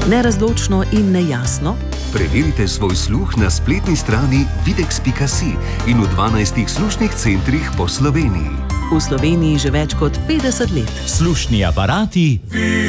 Nerazločno in nejasno? Preverite svoj sluh na spletni strani videx.si in v 12 slušnih centrih po Sloveniji. V Sloveniji že več kot 50 let. Slušni aparati